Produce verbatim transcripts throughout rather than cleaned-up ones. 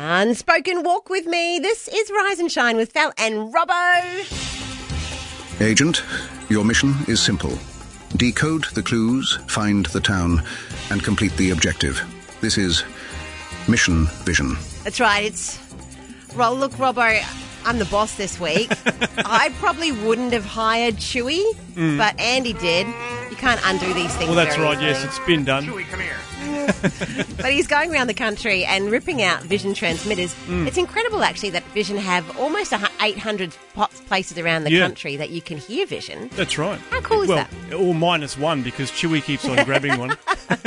Unspoken Walk with me. This is Rise and Shine with Val and Robbo. Agent, your mission is simple. Decode the clues, find the town, and complete the objective. This is Mission Vision. That's right. It's... Well, look, Robbo, I'm the boss this week. I probably wouldn't have hired Chewy, mm. but Andy did. You can't undo these things. Well, that's very right. easily. Yes, it's been done. Chewy, come here. But he's going around the country and ripping out Vision transmitters. Mm. It's incredible, actually, that Vision have almost eight hundred places around the yeah. country that you can hear Vision. That's right. How cool is well, that? Well, minus one because Chewy keeps on grabbing one.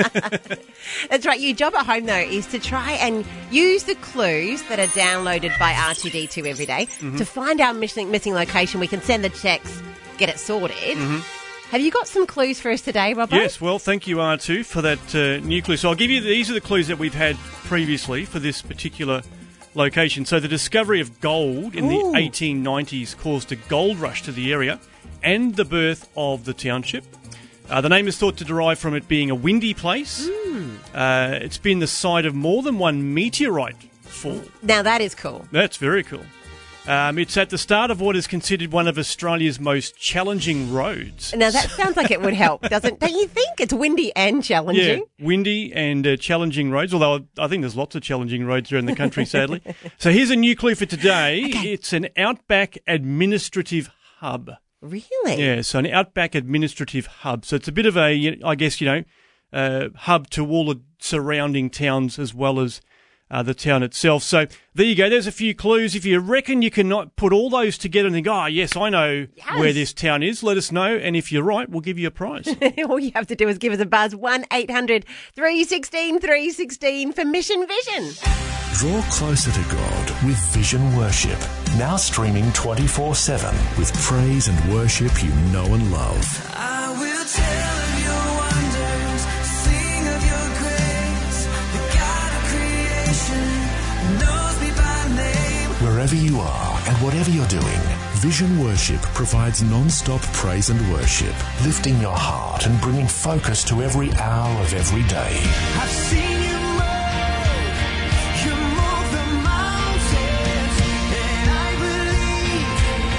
That's right. Your job at home, though, is to try and use the clues that are downloaded by R two D two every day mm-hmm. to find our missing, missing location. We can send the checks, get it sorted. Mm-hmm. Have you got some clues for us today, Robbo? Yes, well, thank you, R two, for that uh, new clue. So I'll give you, these are the clues that we've had previously for this particular location. So the discovery of gold in Ooh. the eighteen nineties caused a gold rush to the area and the birth of the township. Uh, the name is thought to derive from it being a windy place. Mm. Uh, it's been the site of more than one meteorite fall. Now that is cool. That's very cool. Um, it's at the start of what is considered one of Australia's most challenging roads. Now, that sounds like it would help, doesn't don't you think? It's windy and challenging. Yeah, windy and uh, challenging roads, although I think there's lots of challenging roads around the country, sadly. So here's a new clue for today. Okay. It's an outback administrative hub. Really? Yeah, so an outback administrative hub. So it's a bit of a, I guess, you know, uh, hub to all the surrounding towns as well as Uh, the town itself. So there you go. There's a few clues. If you reckon you cannot put all those together and think, oh, yes, I know yes. where this town is, let us know. And if you're right, we'll give you a prize. All you have to do is give us a buzz, one eight hundred three one six three one six for Mission Vision. Draw closer to God with Vision Worship. Now streaming twenty-four seven with praise and worship you know and love. I will tell of your wonders, sing of your grace, the God of creation knows me by name. Wherever you are and whatever you're doing, Vision Worship provides non-stop praise and worship, lifting your heart and bringing focus to every hour of every day. I've seen you move, you move the mountains, and I believe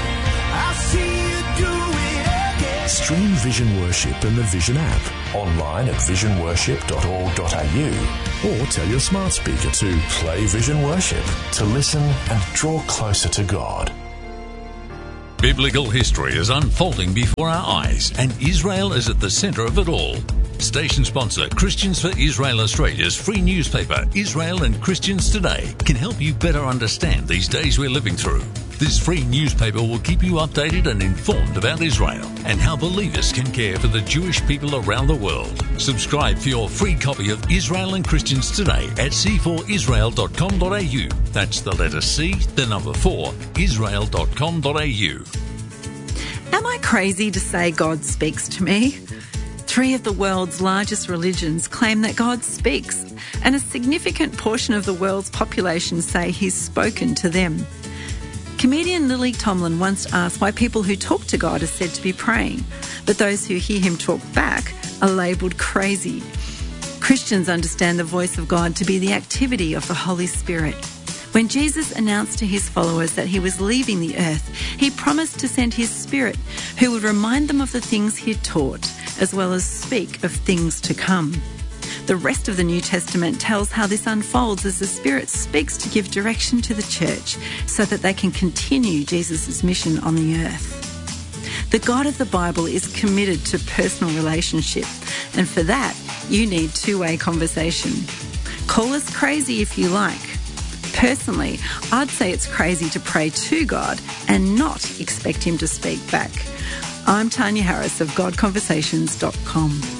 I'll see you do it again. Stream Vision Worship in the Vision app, online at vision worship dot org dot a u, or tell your smart speaker to play Vision Worship to listen and draw closer to God. Biblical history is unfolding before our eyes, and Israel is at the centre of it all. Station sponsor Christians for Israel Australia's free newspaper, Israel and Christians Today, can help you better understand these days we're living through. This free newspaper will keep you updated and informed about Israel and how believers can care for the Jewish people around the world. Subscribe for your free copy of Israel and Christians Today at c four israel dot com dot a u. That's the letter C, the number four, israel dot com dot a u. Am I crazy to say God speaks to me? Three of the world's largest religions claim that God speaks, and a significant portion of the world's population say he's spoken to them. Comedian Lily Tomlin once asked why people who talk to God are said to be praying, but those who hear him talk back are labelled crazy. Christians understand the voice of God to be the activity of the Holy Spirit. When Jesus announced to his followers that he was leaving the earth, he promised to send his Spirit, who would remind them of the things he taught, as well as speak of things to come. The rest of the New Testament tells how this unfolds as the Spirit speaks to give direction to the church so that they can continue Jesus' mission on the earth. The God of the Bible is committed to personal relationship, and for that, you need two-way conversation. Call us crazy if you like. Personally, I'd say it's crazy to pray to God and not expect him to speak back. I'm Tanya Harris of God Conversations dot com.